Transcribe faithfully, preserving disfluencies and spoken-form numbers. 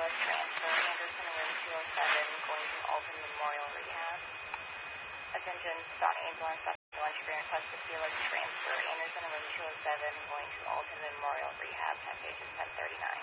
Felix transfer, Anderson room two oh seven, going to Alton Memorial Rehab. Attention, Stone Ambulance, lunch break request to Felix transfer, Anderson room two oh seven, going to Alton Memorial Rehab, time station ten thirty-nine.